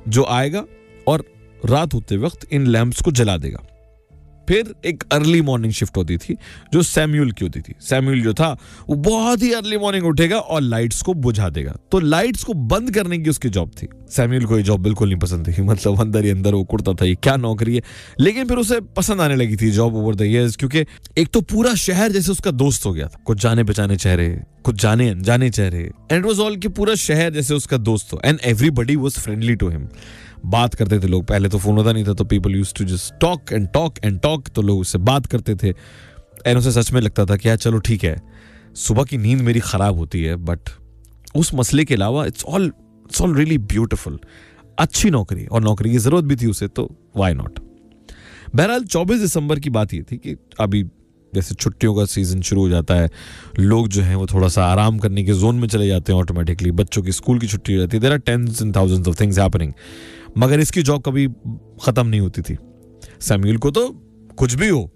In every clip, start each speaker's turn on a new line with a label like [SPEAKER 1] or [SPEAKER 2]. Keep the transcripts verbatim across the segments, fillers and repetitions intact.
[SPEAKER 1] जो आएगा और रात होते वक्त इन लैंप्स को जला देगा। फिर एक अर्ली मॉर्निंग शिफ्ट होती थी जो सैम्यूल की होती थी। सैम्यूल जो था वो बहुत ही अर्ली मॉर्निंग उठेगा और लाइट्स को बुझा देगा। तो लाइट्स को बंद करने की उसकी जॉब थी। सैम्यूल को ये जॉब बिल्कुल नहीं पसंद थी, मतलब अंदर ही अंदर वो कुड़ता था ये क्या नौकरी है, लेकिन फिर उसे पसंद आने लगी थी जॉब ओवर द इयर्स, क्योंकि एक तो पूरा शहर जैसे उसका दोस्त हो गया था। कुछ जाने पहचाने चेहरे, कुछ जाने अनजाने चेहरे, एंड इट वाज ऑल कि पूरा शहर जैसे उसका दोस्त हो, and everybody was friendly to him. बात करते थे लोग, पहले तो फोन होता नहीं था तो people used to just talk and talk and talk, तो लोग उससे बात करते थे। एंड उसे सच में लगता था कि यार चलो ठीक है, सुबह की नींद मेरी खराब होती है बट उस मसले के अलावा it's all it's all really beautiful. अच्छी नौकरी, और नौकरी की जरूरत भी थी उसे, तो व्हाई नॉट। बहरहाल चौबीस दिसंबर की बात ये थी कि अभी जैसे छुट्टियों का सीजन शुरू हो जाता है, लोग जो हैं वो थोड़ा सा आराम करने के जोन में चले जाते हैं ऑटोमेटिकली। बच्चों की स्कूल की छुट्टी हो जाती है, there are tense and thousands of things happening, मगर इसकी जॉब कभी खत्म नहीं होती थी। सैम्यूल को तो कुछ भी हो,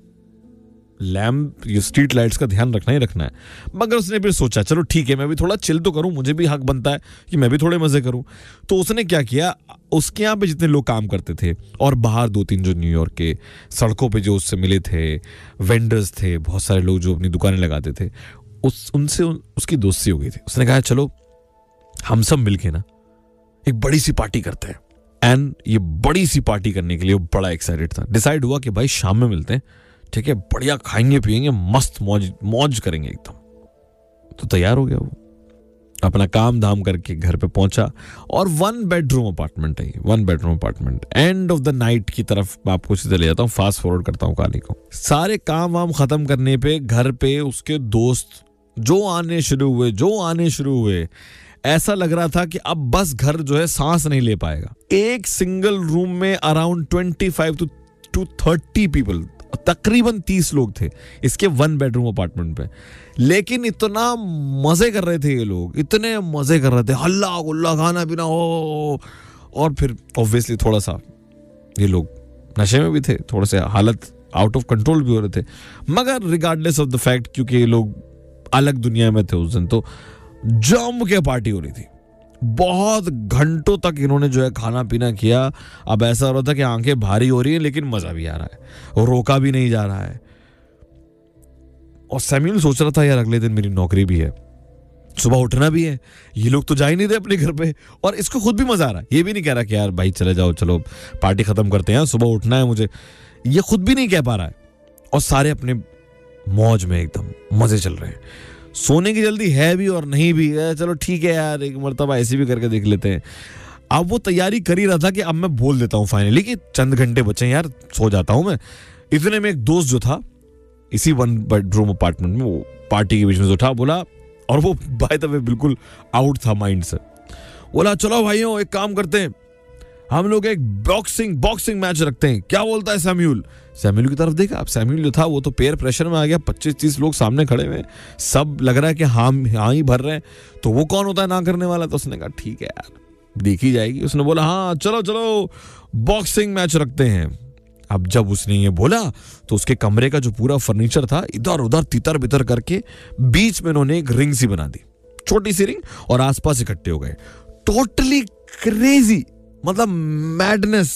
[SPEAKER 1] लैम्प ये स्ट्रीट लाइट्स का ध्यान रखना ही रखना है। मगर उसने फिर सोचा चलो ठीक है, मैं भी थोड़ा चिल तो करूं, मुझे भी हक बनता है कि मैं भी थोड़े मजे करूं। तो उसने क्या किया, उसके यहाँ पे जितने लोग काम करते थे और बाहर दो तीन जो न्यूयॉर्क के सड़कों पे जो उससे मिले थे, वेंडर्स थे, बहुत सारे लोग जो अपनी दुकानें लगाते थे, उस उनसे उसकी दोस्ती हो गई थी। उसने कहा चलो हम सब मिलके ना एक बड़ी सी पार्टी करते हैं। एंड ये बड़ी सी पार्टी करने के लिए वो बड़ा एक्साइटेड था। डिसाइड हुआ कि भाई शाम में मिलते हैं, ठीक है, बढ़िया खाएंगे पिएंगे, मस्त मौज मौज करेंगे एकदम। तो तैयार हो गया वो, अपना काम धाम करके घर पे पहुंचा, और वन बेडरूम अपार्टमेंट है, one bedroom apartment. End of the night की तरफ मैं आपको सीधे ले जाता हूँ, फास्ट फॉरवर्ड करता हूँ कहानी को। सारे काम वाम खत्म करने पे घर पे उसके दोस्त जो आने शुरू हुए जो आने शुरू हुए ऐसा लग रहा था कि अब बस घर जो है सांस नहीं ले पाएगा। एक सिंगल रूम में around twenty five to thirty people, तकरीबन तीस लोग थे इसके वन बेडरूम अपार्टमेंट पे। लेकिन इतना मजे कर रहे थे ये लोग, इतने मजे कर रहे थे, हल्ला गुल्ला, खाना पीना हो। और फिर ऑब्वियसली थोड़ा सा ये लोग नशे में भी थे, थोड़े से हालत आउट ऑफ कंट्रोल भी हो रहे थे, मगर रिगार्डलेस ऑफ द फैक्ट, क्योंकि ये लोग अलग दुनिया में थे उस दिन, तो जम के पार्टी हो रही थी। बहुत घंटों तक इन्होंने जो है खाना पीना किया। अब ऐसा हो रहा था कि आंखें भारी हो रही हैं लेकिन मजा भी आ रहा है, और रोका भी नहीं जा रहा है। और सैम्यूल सोच रहा था यार अगले दिन मेरी नौकरी भी है, सुबह उठना भी है, ये लोग तो जा ही नहीं रहे अपने घर पे, और इसको खुद भी मजा आ रहा है। ये भी नहीं कह रहा कि यार भाई चले जाओ, चलो पार्टी खत्म करते हैं, सुबह उठना है मुझे, ये खुद भी नहीं कह पा रहा है। और सारे अपने मौज में एकदम मजे चल रहे हैं। सोने की जल्दी है भी और नहीं भी, चलो ठीक है यार एक मर्तबा ऐसे भी करके देख लेते हैं। अब वो तैयारी कर ही रहा था कि अब मैं बोल देता हूँ फाइनली कि चंद घंटे बचे यार, सो जाता हूँ मैं। इतने में एक दोस्त जो था इसी वन बेडरूम अपार्टमेंट में, वो पार्टी के बीच में जो था, बोला, और वो बाय द वे बिल्कुल आउट था माइंड से, बोला चलो भाइयों एक काम करते हैं, हम लोग एक बॉक्सिंग बॉक्सिंग मैच रखते हैं, क्या बोलता है सैम्यूल। सैम्यूल की तरफ देखा, अब सैम्यूल जो था वो तो पेयर प्रेशर में आ गया, पच्चीस तीस लोग सामने खड़े हुए, सब लग रहा है कि हाँ हाँ ही भर रहे हैं, तो वो कौन होता है ना करने वाला। तो उसने कहा ठीक है यार देखी जाएगी। उसने बोला हाँ चलो चलो बॉक्सिंग मैच रखते हैं। अब जब उसने ये बोला तो उसके कमरे का जो पूरा फर्नीचर था इधर उधर तितर बितर करके बीच में उन्होंने एक रिंग सी बना दी, छोटी सी रिंग, और आसपास इकट्ठे हो गए। टोटली क्रेजी, मतलब मैडनेस।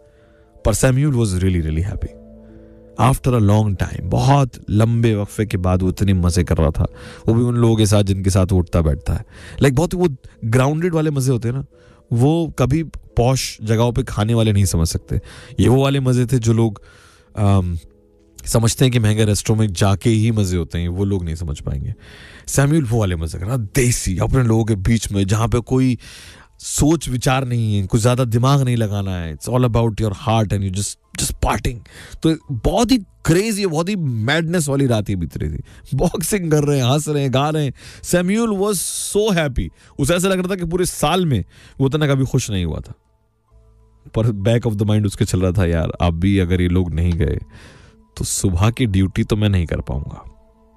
[SPEAKER 1] पर Samuel was really really happy after a long time. बहुत लंबे वक्फे के बाद वो इतने मजे कर रहा था, वो भी उन लोगों के साथ जिनके साथ वो उठता बैठता है। लाइक बहुत वो ग्राउंडेड वाले मजे होते हैं ना, वो कभी पॉश जगहों पे खाने वाले नहीं समझ सकते। ये वो वाले मजे थे जो लोग आम, समझते हैं कि महंगे रेस्टोरेंट में जाके ही मजे होते हैं, वो लोग नहीं समझ पाएंगे। सैम्यूल वो वाले मजे कर रहा, देसी, अपने लोगों के बीच में, जहाँ पे कोई सोच विचार नहीं है, कुछ ज्यादा दिमाग नहीं लगाना है, it's all about your heart and you just just parting. तो बहुत ही क्रेजी, बहुत ही मैडनेस वाली रात ही बीत रही थी। बॉक्सिंग कर रहे हैं, हंस रहे हैं, गा रहे हैं। सैम्यूल वाज सो हैप्पी, उसे ऐसा लग रहा था कि पूरे साल में वो उतना कभी खुश नहीं हुआ था। पर बैक ऑफ द माइंड उसके चल रहा था यार अब भी अगर ये लोग नहीं गए तो सुबह की ड्यूटी तो मैं नहीं कर पाऊंगा।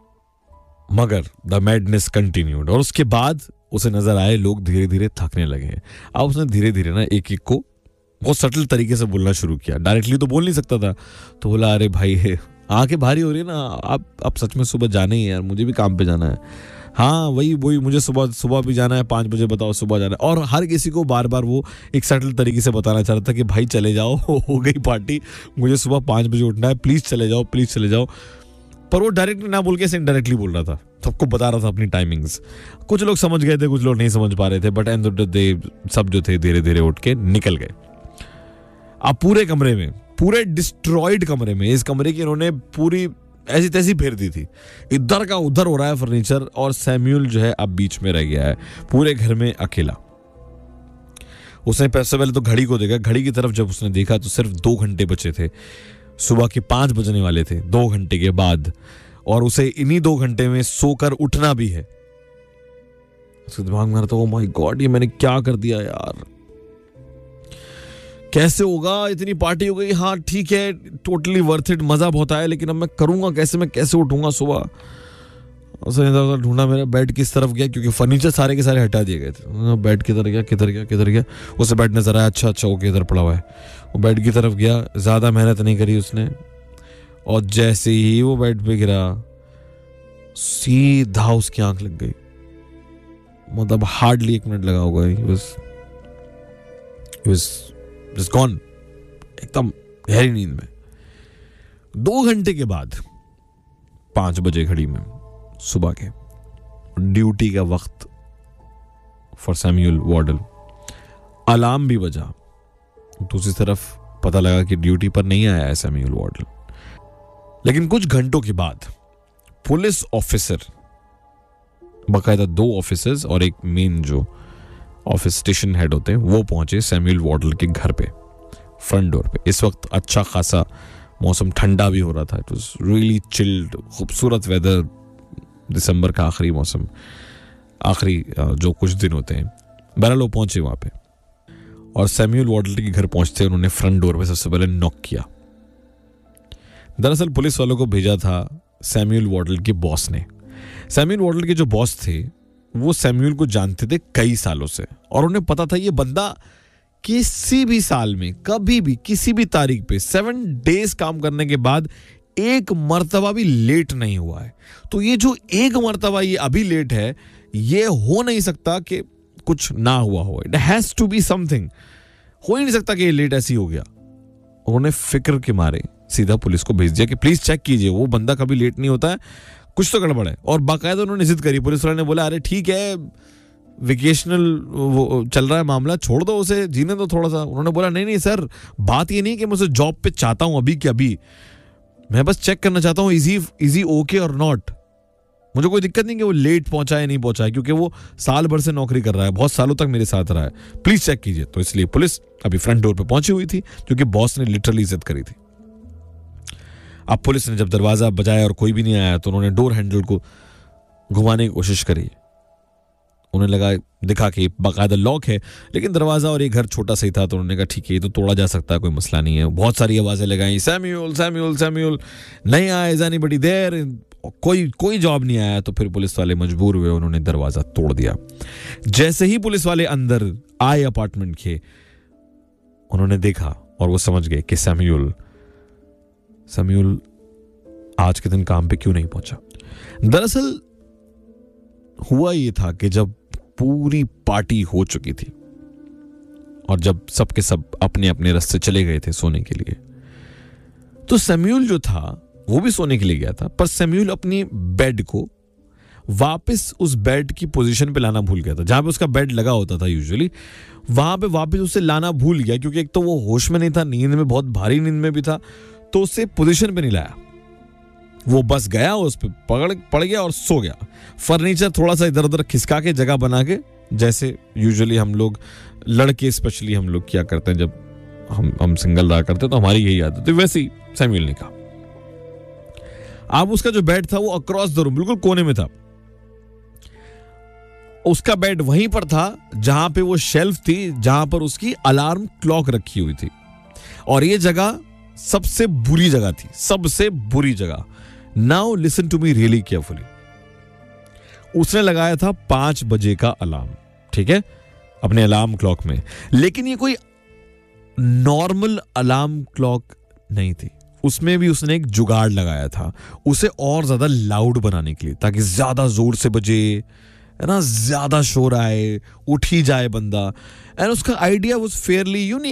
[SPEAKER 1] मगर द मैडनेस कंटिन्यूड, और उसके बाद उसे नजर आए लोग धीरे धीरे थकने लगे। अब उसने धीरे धीरे ना एक एक को बहुत सटल तरीके से बोलना शुरू किया। डायरेक्टली तो बोल नहीं सकता था, तो बोला अरे भाई आंखें भारी हो रही है ना, आप अब सच में सुबह जाना ही है यार, मुझे भी काम पे जाना है। हाँ वही वही मुझे सुबह सुबह भी जाना है, पाँच बजे बताओ सुबह जाना है। और हर किसी को बार बार वो एक सटल तरीके से बताना चाह रहा था कि भाई चले जाओ, हो गई पार्टी, मुझे सुबह पाँच बजे उठना है, प्लीज़ चले जाओ, प्लीज़ चले जाओ। पर वो डायरेक्टली ना बोल के ऐसे इनडायरेक्टली बोल रहा था, सबको बता रहा था अपनी टाइमिंग्स। कुछ लोग समझ गए थे, कुछ लोग नहीं समझ पा रहे थे, बट एंड दे सब जो थे धीरे धीरे उठ के निकल गए। अब पूरे कमरे में, पूरे डिस्ट्रॉयड कमरे में, इस कमरे की इन्होंने पूरी ऐसी तैसी फेर दी थी, इधर का उधर हो रहा है फर्नीचर, और सैम्यूल जो है अब बीच में रह गया है पूरे घर में अकेला। उसने सबसे पहले तो घड़ी को देखा, घड़ी की तरफ जब उसने देखा तो सिर्फ दो घंटे बचे थे, सुबह के पांच बजने वाले थे, दो घंटे के बाद, और उसे इन्हीं दो घंटे में सोकर उठना भी है। उसके दिमाग में आ रहा था, ओ माय गॉड, ये मैंने क्या कर दिया यार, कैसे होगा, इतनी पार्टी हो गई, हाँ ठीक है, टोटली वर्थ इट, मजा बहुत आया, लेकिन अब मैं करूंगा कैसे, मैं कैसे उठूंगा सुबह। उसने इधर उधर ढूंढा, मेरा बेड किस तरफ गया, क्योंकि फर्नीचर सारे के सारे हटा दिए गए थे। बेड किधर गया, किधर गया, किधर गया, उसे बेड नजर आया, अच्छा अच्छा ओके इधर पड़ा हुआ है। वो बेड की तरफ गया, ज्यादा मेहनत नहीं करी उसने, और जैसे ही वो बेड पे गिरा सीधा उसकी आंख लग गई। मतलब हार्डली एक मिनट लगा होगा, he was, he was just gone, एकदम गहरी नींद में। दो घंटे के बाद पांच बजे घड़ी में सुबह के, ड्यूटी का वक्त फॉर सैम्यूल वार्डल। अलार्म भी बजा, दूसरी तरफ पता लगा कि ड्यूटी पर नहीं आया है सैम्यूल वार्डल। लेकिन कुछ घंटों के बाद पुलिस ऑफिसर, बाकायदा दो ऑफिसर्स और एक मेन जो ऑफिस स्टेशन हेड होते हैं, वो पहुंचे सैम्यूल वार्डल के घर पे, फ्रंट डोर पे। इस वक्त अच्छा खासा मौसम, ठंडा भी हो रहा था, इट वाज रियली चिल्ड, खूबसूरत वेदर, दिसंबर का आखिरी मौसम, आखिरी जो कुछ दिन होते हैं। बहरहाल वो पहुंचे वहां पे, और सैम्यूल वार्डल के घर पहुंचते उन्होंने फ्रंट डोर पे सबसे पहले नॉक किया। दरअसल पुलिस वालों को भेजा था सैम्यूल वार्डल के बॉस ने। सैम्यूल वार्डल के जो बॉस थे वो सैम्यूल को जानते थे कई सालों से, और उन्हें पता था ये बंदा किसी भी साल में, कभी भी, किसी भी तारीख पे सेवन डेज काम करने के बाद एक मर्तबा भी लेट नहीं हुआ है। तो ये जो एक मर्तबा ये अभी लेट है, ये हो नहीं सकता कि कुछ ना हुआ हो, it has to be something. हो ही नहीं सकता कि ये लेट ऐसी हो गया। उन्होंने फिक्र के मारे सीधा पुलिस को भेज दिया कि प्लीज चेक कीजिए, वो बंदा कभी लेट नहीं होता है, कुछ तो गड़बड़ है। और बाकायदा उन्होंने जिद करी, पुलिस वाले ने बोला अरे ठीक है, वेकेशनल वो चल रहा है मामला, छोड़ दो उसे, जीने दो थोड़ा सा। उन्होंने बोला नहीं नहीं सर, बात ये नहीं कि मैं उसे जॉब पे चाहता हूं अभी के अभी, मैं बस चेक करना चाहता हूं इजी इजी ओके और नॉट। मुझे कोई दिक्कत नहीं कि वो लेट पहुंचा है नहीं पहुंचा है, क्योंकि वो साल भर से नौकरी कर रहा है, बहुत सालों तक मेरे साथ रहा है, प्लीज चेक कीजिए। तो इसलिए पुलिस अभी फ्रंट डोर पे पहुंची हुई थी, क्योंकि बॉस ने लिटरली जिद करी थी। अब पुलिस ने जब दरवाजा बजाया और कोई भी नहीं आया, तो उन्होंने डोर हैंडल को घुमाने की कोशिश करी। उन्हें लगा, दिखा कि बाकायदा लॉक है, लेकिन दरवाजा और ये घर छोटा सा ही था, तो उन्होंने कहा ठीक है ये तो तोड़ा जा सकता है, कोई मसला नहीं है। बहुत सारी आवाजें लगाई, सैम्यूल सैम्यूल सैम्यूल, नहीं आया, इज एनीबॉडी देयर, कोई कोई जवाब नहीं आया। तो फिर पुलिस वाले मजबूर हुए, उन्होंने दरवाजा तोड़ दिया। जैसे ही पुलिस वाले अंदर आए अपार्टमेंट के, उन्होंने देखा और वो समझ गए कि सैम्यूल सैम्यूल आज के दिन काम पे क्यों नहीं पहुंचा। दरअसल हुआ ये था कि जब पूरी पार्टी हो चुकी थी और जब सब के सब अपने अपने रास्ते चले गए थे सोने के लिए, तो सैम्यूल जो था वो भी सोने के लिए गया था, पर सैम्यूल अपनी बेड को वापस उस बेड की पोजीशन पे लाना भूल गया था, जहां पे उसका बेड लगा होता था यूजुअली, वहां पे वापस उसे लाना भूल गया, क्योंकि एक तो वो होश में नहीं था, नींद में, बहुत भारी नींद में भी था, तो उसे पोजीशन पे नहीं लाया। वो बस गया, उस पे पकड़ पड़ गया और सो गया। फर्नीचर थोड़ा सा इधर उधर खिसका के, जगह बना के, जैसे यूजुअली हम लोग लड़के स्पेशली हम लोग क्या करते हैं जब हम हम सिंगल रहा करते, तो हमारी यही आदत है। वैसे ही सैम्यूल ने कहा। अब उसका जो बेड था वो अक्रॉस द रूम, बिल्कुल कोने में था। उसका बेड वहीं पर था जहां पे वो शेल्फ थी, जहां पर उसकी अलार्म क्लॉक रखी हुई थी, और ये जगह सबसे बुरी जगह थी, सबसे बुरी जगह। Now listen to me really carefully. उसने लगाया था पांच बजे का अलार्म, ठीक है, अपने अलार्म क्लॉक में, लेकिन ये कोई नॉर्मल अलार्म क्लॉक नहीं थी। उसमें भी उसने एक जुगाड़ लगाया था उसे और ज्यादा लाउड बनाने के लिए, ताकि ज्यादा जोर से बजे, है ना, ज्यादा शोर आए, उठ ही जाए बंदा। एंड उसका आइडिया वाज फेयरली यूनिक।